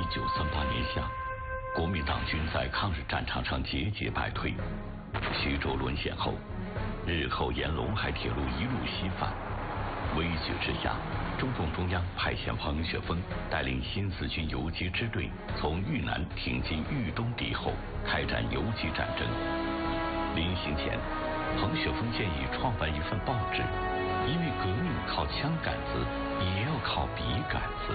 1938年夏，国民党军在抗日战场上节节败退，徐州沦陷后，日后沿陇海铁路一路西返。危急之下，中共中央派遣彭雪枫带领新四军游击支队从豫南挺进豫东敌后，开展游击战争。临行前，彭雪枫建议创办一份报纸，因为革命靠枪杆子，也要靠笔杆子。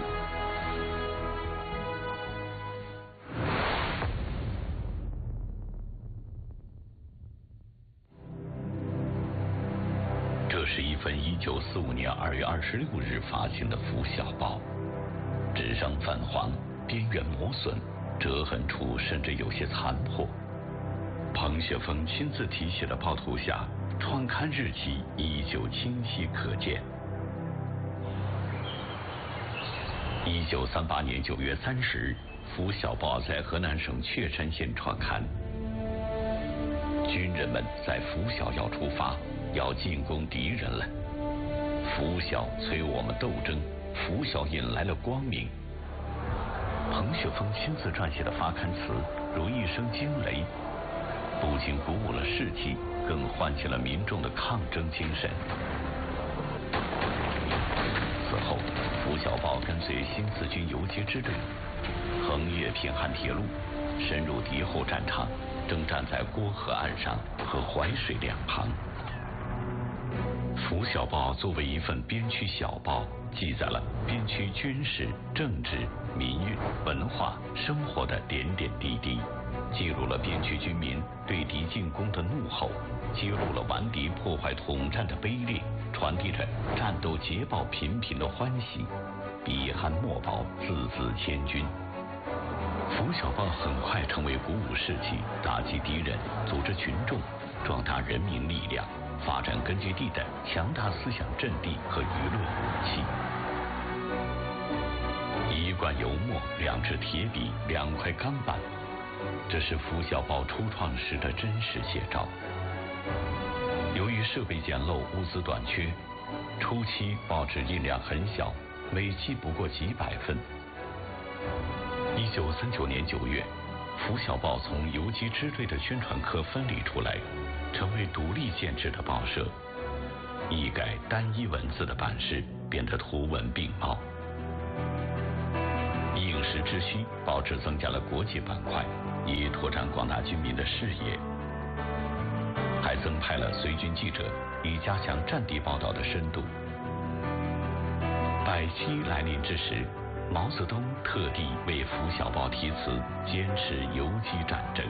这是一份1945年2月26日发行的《拂晓报》，纸上泛黄，边缘磨损，折痕处甚至有些残破。彭雪枫亲自题写的报图下，创刊日期依旧清晰可见。1938年9月30日，《拂晓报》在河南省确山县创刊。军人们在拂晓要出发，要进攻敌人了。拂晓催我们斗争，拂晓引来了光明。彭雪枫亲自撰写的发刊词如一声惊雷，不仅鼓舞了士气，更唤起了民众的抗争精神。此后，《拂晓报》跟随新四军游击支队，横越平汉铁路，深入敌后战场，征战在郭河岸上和淮水两旁。《拂晓报》作为一份边区小报，记载了边区军事、政治、民运、文化、生活的点点滴滴，记录了边区居民对敌进攻的怒吼，揭露了顽敌破坏统战的卑劣，传递着战斗捷报频频的欢喜。彼岸墨宝，字字千钧。《拂晓报》很快成为鼓舞士气、打击敌人、组织群众、壮大人民力量、发展根据地的强大思想阵地和舆论武器。一罐油墨，两支铁笔，两块钢板，这是《拂晓报》初创时的真实写照。由于设备简陋、物资短缺，初期报纸印量很小，每期不过几百份。1939年9月，《拂晓报》从游击支队的宣传科分离出来，成为独立建制的报社。一改单一文字的版式，变得图文并茂。应时之需，报纸增加了国际板块，以拓展广大军民的视野，还增派了随军记者，以加强战地报道的深度。100期来临之时，毛泽东特地为《拂晓报》题词，坚持游击战争。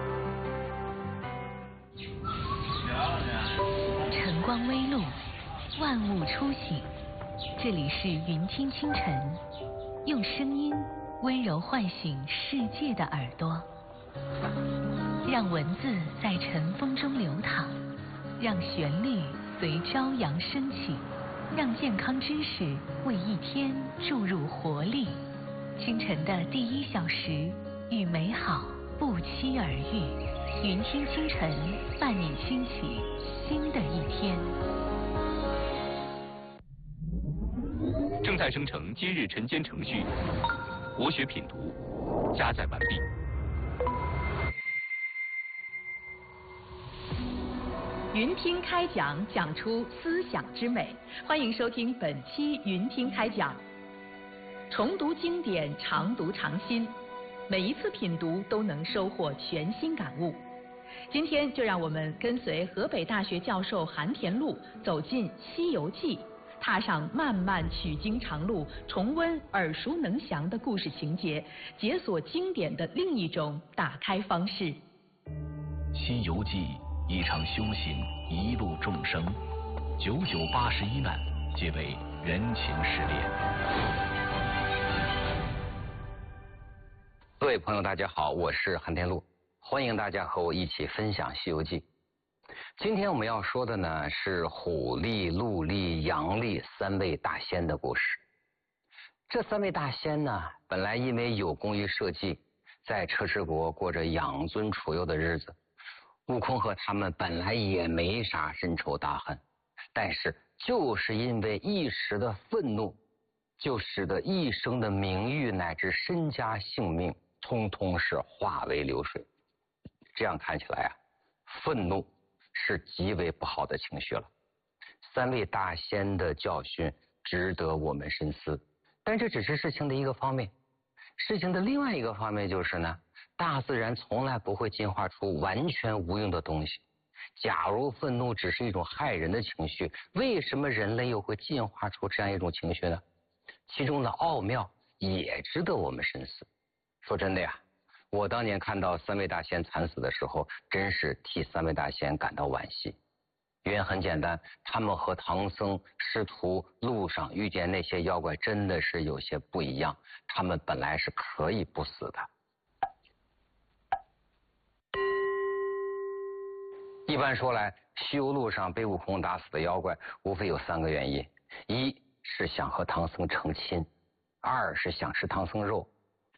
晨光微露，万物初醒。这里是云听清晨，用声音温柔唤醒世界的耳朵，让文字在晨风中流淌，让旋律随朝阳升起，让健康知识为一天注入活力。清晨的第1小时，与美好不期而遇。云听清晨，伴你兴起新的一天。 正在生成今日晨间程序，国学品读加载完毕。 云听开讲，讲出思想之美。欢迎收听本期云听开讲。重读经典，常读常新，每一次品读都能收获全新感悟。今天就让我们跟随河北大学教授韩田禄走进《西游记》，踏上漫漫取经长路，重温耳熟能详的故事情节，解锁经典的另一种打开方式。《 西游记》一场修行，一路众生，9981难，皆为人情试炼。 各位朋友大家好，我是韩天禄，欢迎大家和我一起分享《西游记》。今天我们要说的呢是虎力、鹿力、羊力3位大仙的故事。这3位大仙呢，本来因为有功于社稷，在车迟国过着养尊处优的日子，悟空和他们本来也没啥深仇大恨，但是就是因为一时的愤怒， 就使得一生的名誉乃至身家性命，通通是化为流水。这样看起来啊，愤怒是极为不好的情绪了。三位大仙的教训值得我们深思，但这只是事情的一个方面。事情的另外一个方面就是呢，大自然从来不会进化出完全无用的东西。假如愤怒只是一种害人的情绪，为什么人类又会进化出这样一种情绪呢？其中的奥妙也值得我们深思。说真的呀，我当年看到三位大仙惨死的时候，真是替三位大仙感到惋惜。原因很简单，他们和唐僧师徒路上遇见那些妖怪真的是有些不一样，他们本来是可以不死的。一般说来，西游路上被悟空打死的妖怪无非有3个原因：一是想和唐僧成亲，2是想吃唐僧肉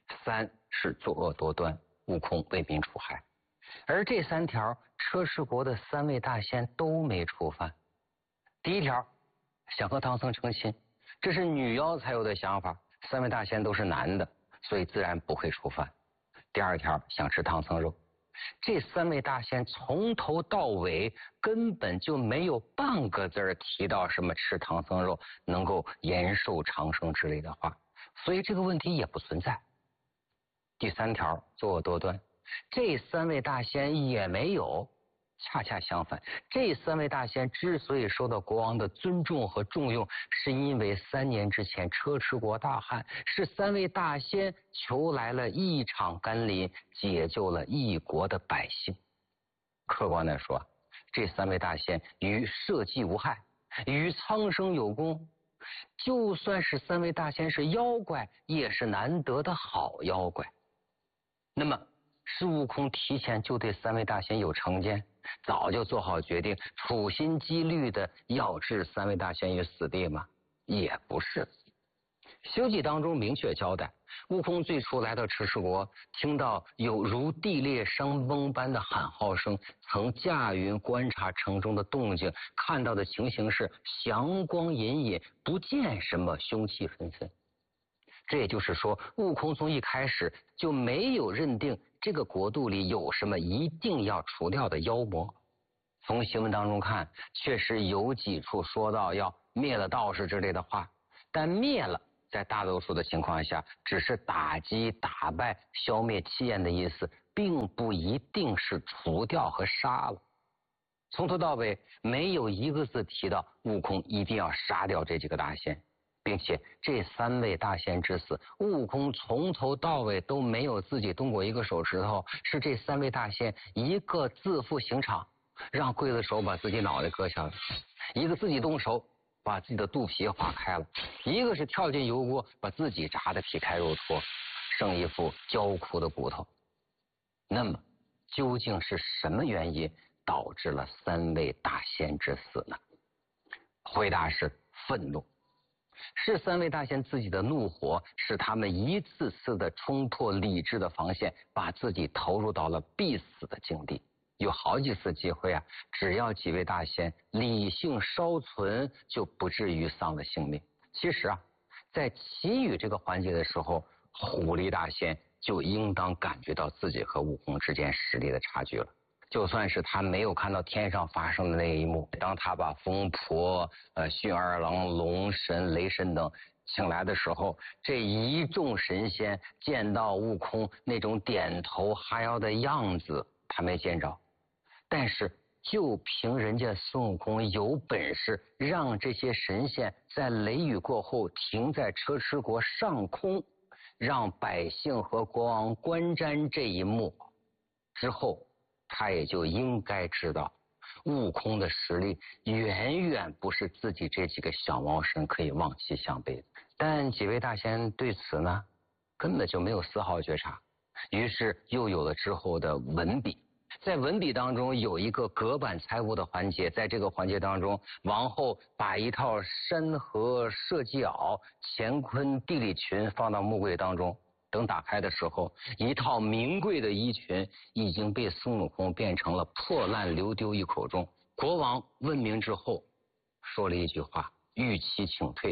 ，3是作恶多端，悟空为民除害。而这3条，车迟国的3位大仙都没触犯。第一条，想和唐僧成亲，这是女妖才有的想法，3位大仙都是男的，所以自然不会触犯。第2条，想吃唐僧肉，这3位大仙从头到尾根本就没有半个字提到什么吃唐僧肉能够延寿长生之类的话，所以这个问题也不存在。第3条，作恶多端，这3位大仙也没有。恰恰相反，这3位大仙之所以受到国王的尊重和重用，是因为3年之前车迟国大旱，是3位大仙求来了一场甘霖，解救了一国的百姓。客观的说，这3位大仙与社稷无害，与苍生有功。就算是3位大仙是妖怪，也是难得的好妖怪。那么是悟空提前就对3位大仙有成见，早就做好决定，处心积虑的要置3位大仙于死地吗？也不是。《西游记》当中明确交代，悟空最初来到车迟国，听到有如地裂山崩般的喊号声，曾驾云观察城中的动静，看到的情形是祥光隐隐，不见什么凶气纷纷。这也就是说，悟空从一开始就没有认定这个国度里有什么一定要除掉的妖魔。从新闻当中看，确实有几处说到要灭了道士之类的话，但灭了在大多数的情况下只是打击、打败、消灭气焰的意思，并不一定是除掉和杀了。从头到尾没有一个字提到悟空一定要杀掉这几个大仙，并且这3位大仙之死，悟空从头到尾都没有自己动过一个手指头，是这3位大仙一个自负刑场，让刽子手把自己脑袋割下来，一个自己动手把自己的肚皮划开了，一个是跳进油锅把自己炸得皮开肉脱，剩一副焦枯的骨头。那么究竟是什么原因导致了3位大仙之死呢？回答是愤怒。是3位大仙自己的怒火使他们一次次的冲破理智的防线，把自己投入到了必死的境地。有好几次机会啊，只要几位大仙理性稍存，就不至于丧了性命。其实啊，在祈雨这个环节的时候，狐狸大仙就应当感觉到自己和悟空之间实力的差距了。就算是他没有看到天上发生的那一幕，当他把疯婆、驯二郎、龙神、雷神等请来的时候，这一众神仙见到悟空那种点头哈腰的样子，他没见着。但是就凭人家孙悟空有本事让这些神仙在雷雨过后停在车迟国上空，让百姓和国王观瞻这一幕之后，他也就应该知道悟空的实力远远不是自己这几个小毛神可以望其项背的。但几位大仙对此呢，根本就没有丝毫觉察，于是又有了之后的文笔。在文笔当中有一个隔板猜物的环节，在这个环节当中，王后把一套山河社稷袄、乾坤地理群放到木柜当中，等打开的时候，一套名贵的衣裙已经被孙悟空变成了破烂流丢一口中。国王问明之后说了一句话：欲期请退，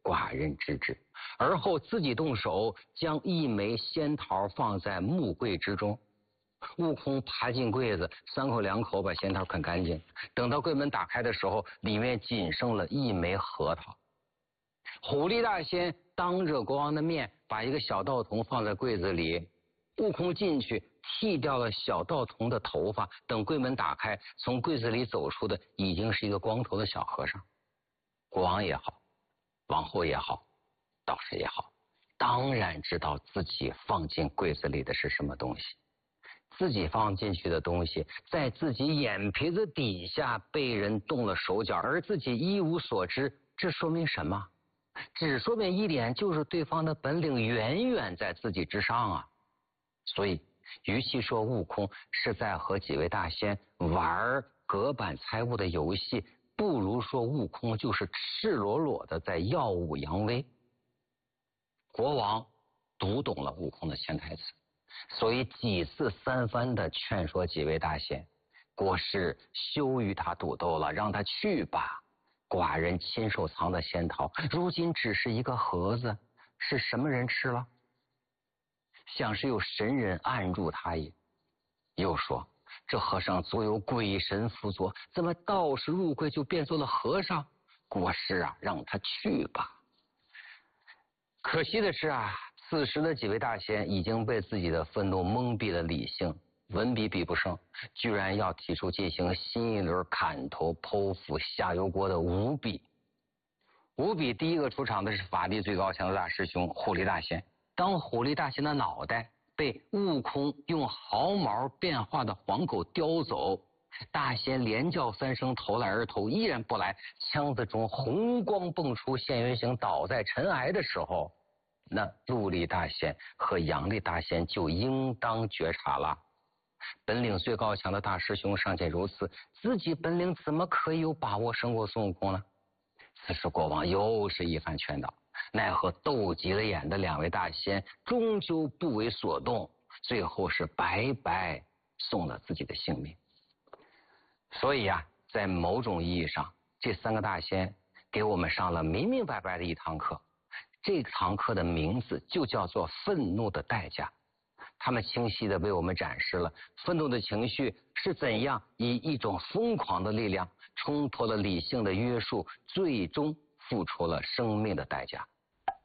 寡人知之。而后自己动手，将一枚仙桃放在木柜之中。悟空爬进柜子，3口2口把仙桃啃干净。等到柜门打开的时候，里面仅剩了一枚核桃。虎力大仙当着国王的面把一个小道童放在柜子里，悟空进去剃掉了小道童的头发。等柜门打开，从柜子里走出的已经是一个光头的小和尚。国王也好，王后也好，道士也好，当然知道自己放进柜子里的是什么东西。自己放进去的东西在自己眼皮子底下被人动了手脚，而自己一无所知，这说明什么？只说明一点，就是对方的本领远远在自己之上啊。所以与其说悟空是在和几位大仙玩隔板猜物的游戏，不如说悟空就是赤裸裸的在耀武扬威。国王读懂了悟空的潜台词，所以几次3番的劝说几位大仙，国师休与他赌斗了，让他去吧。寡人亲手藏的仙桃，如今只是一个盒子，是什么人吃了？像是有神人暗入他也。又说这和尚足有鬼神辅佐，怎么道士入柜就变做了和尚？国师啊，让他去吧。可惜的是啊，此时的几位大仙已经被自己的愤怒蒙蔽了理性，文笔比不上，居然要提出进行新一轮砍头剖腹下油锅的五笔。五笔第一个出场的是法力最高强的大师兄虎力大仙。当虎力大仙的脑袋被悟空用毫毛变化的黄狗叼走，大仙连叫3声投来而头依然不来，枪子中红光迸出，现原形倒在尘埃的时候，那陆力大仙和杨力大仙就应当觉察了。本领最高强的大师兄尚且如此，自己本领怎么可以有把握胜过孙悟空呢？此时国王又是一番劝导，奈何斗急了眼的2位大仙终究不为所动，最后是白白送了自己的性命。所以啊，在某种意义上，这3个大仙给我们上了明明白白的一堂课。这堂课的名字就叫做愤怒的代价。他们清晰地为我们展示了愤怒的情绪是怎样以一种疯狂的力量冲破了理性的约束，最终付出了生命的代价。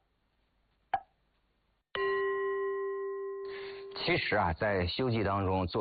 其实啊，在《西游记》当中做